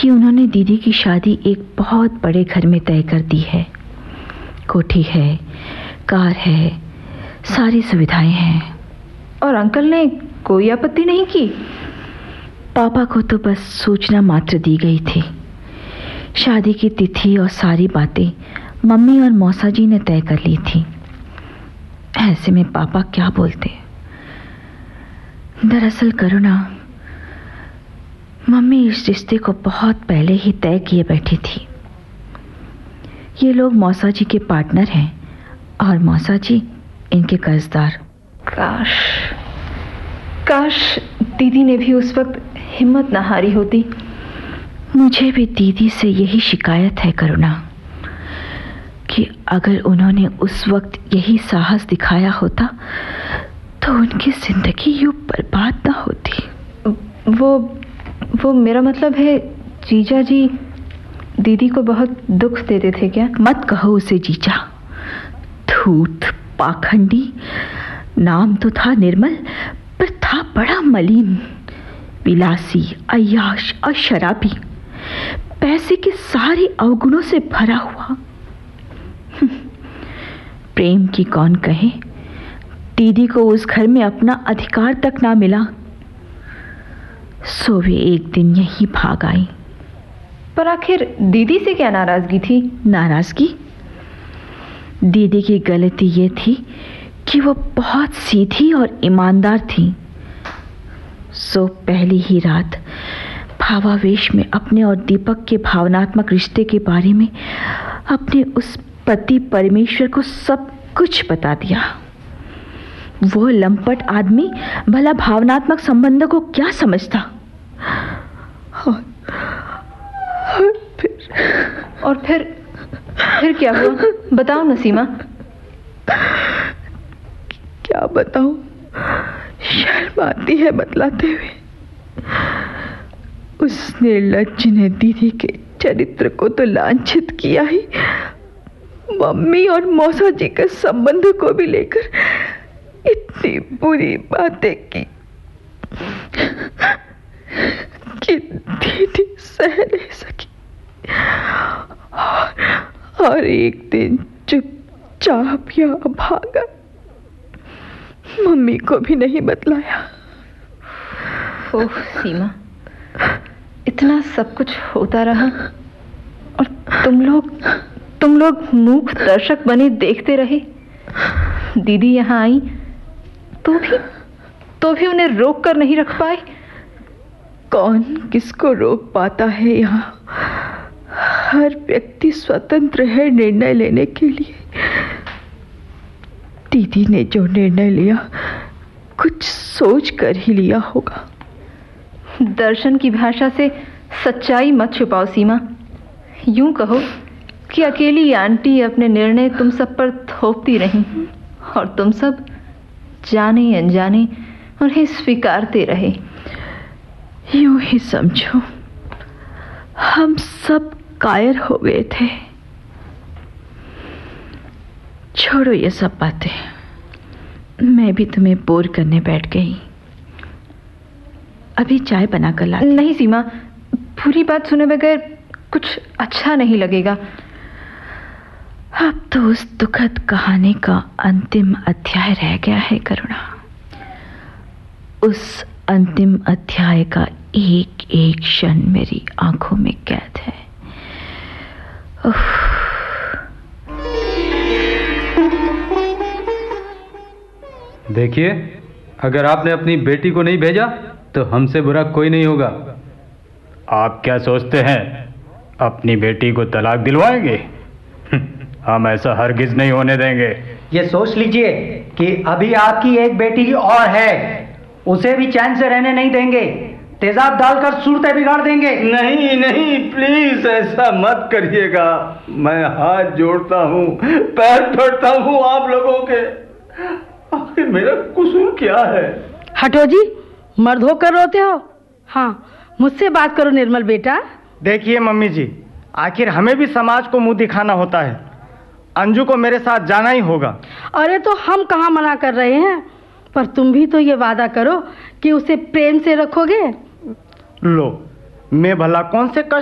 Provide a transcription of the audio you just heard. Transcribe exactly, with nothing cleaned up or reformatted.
कि उन्होंने दीदी की शादी एक बहुत बड़े घर में तय कर दी है। कोठी है, कार है, सारी सुविधाएं हैं। और अंकल ने कोई आपत्ति नहीं की? पापा को तो बस सूचना मात्र दी गई थी। शादी की तिथि और सारी बातें मम्मी और मौसा जी ने तय कर ली थी। ऐसे में पापा क्या बोलते। दरअसल करुणा, मम्मी इस रिश्ते को बहुत पहले ही तय किए बैठी थी। ये लोग मौसा जी के पार्टनर हैं और मौसा जी इनके कर्जदार। काश काश दीदी ने भी उस वक्त हिम्मत न हारी होती। मुझे भी दीदी से यही शिकायत है करुणा, कि अगर उन्होंने उस वक्त यही साहस दिखाया होता तो उनकी जिंदगी यूं बर्बाद ना होती। वो वो मेरा मतलब है, जीजा जी दीदी को बहुत दुख देते थे क्या? मत कहो उसे जीजा। धूर्त, पाखंडी। नाम तो था निर्मल, पर था बड़ा मलिन, विलासी, अय्याश और शराबी, पैसे के सारे अवगुणों से भरा हुआ। प्रेम की कौन कहे, दीदी को उस घर में अपना अधिकार तक ना मिला, सो वे एक दिन यहीं भाग आई। पर आखिर दीदी से क्या नाराजगी थी? नाराजगी? दीदी की गलती ये थी कि वो बहुत सीधी और ईमानदार थी। सो पहली ही रात भावावेश में अपने और दीपक के भावनात्मक रिश्ते के बारे में अपने उस पति परमेश्वर को सब कुछ बता दिया। वो लंपट आदमी भला भावनात्मक संबंधों को क्या समझता। और, और फिर और फिर फिर क्या हुआ? बताओ नसीमा। क्या बताऊं, शर्म आती है बतलाते हुए। उस निर्लज्ज ने दीदी के चरित्र को तो लांछित किया ही, मम्मी और मौसा जी के संबंध को भी लेकर इतनी बुरी बातें की कि दीदी सह नहीं सकी और, और एक दिन चुपचाप यहाँ भागा। मम्मी को भी नहीं बतलाया। ओह सीमा, इतना सब कुछ होता रहा और तुम लोग तुम लोग मूक दर्शक बने देखते रहे। दीदी यहाँ आई तो भी तो भी उन्हें रोक कर नहीं रख पाए। कौन किसको रोक पाता है यहाँ? हर व्यक्ति स्वतंत्र है निर्णय लेने के लिए। दीदी ने जो निर्णय लिया कुछ सोच कर ही लिया होगा। दर्शन की भाषा से सच्चाई मत छुपाओ सीमा। यूं कहो कि अकेली आंटी अपने निर्णय तुम सब पर थोपती रही और तुम सब जाने अनजाने उन्हें स्वीकारते रहे। यूं ही समझो, हम सब कायर हो गए थे। छोड़ो ये सब बातें, मैं भी तुम्हें बोर करने बैठ गई। अभी चाय बनाकर ला। नहीं सीमा, पूरी बात सुने बगैर कुछ अच्छा नहीं लगेगा। अब तो उस दुखद कहानी का अंतिम अध्याय रह गया है करुणा। उस अंतिम अध्याय का एक एक क्षण मेरी आंखों में कैद है। देखिए, अगर आपने अपनी बेटी को नहीं भेजा तो हमसे बुरा कोई नहीं होगा। आप क्या सोचते हैं, अपनी बेटी को तलाक दिलवाएंगे? हम ऐसा हरगिज नहीं होने देंगे। ये सोच लीजिए कि अभी आपकी एक बेटी और है, उसे भी चैन से रहने नहीं देंगे। तेजाब डालकर सूरतें बिगाड़ देंगे। नहीं नहीं, प्लीज ऐसा मत करिएगा। मैं हाथ जोड़ता हूँ, पैर पड़ता हूँ आप लोगों के। आखिर मेरा कसूर क्या है? हटो जी, मर्द होकर रोते हो। हाँ, मुझसे बात करो निर्मल बेटा। देखिए मम्मी जी, आखिर हमें भी समाज को मुंह दिखाना होता है। अंजू को मेरे साथ जाना ही होगा। अरे तो हम कहाँ मना कर रहे हैं, पर तुम भी तो ये वादा करो कि उसे प्रेम से रखोगे। लो, मैं भला कौन से कष्ट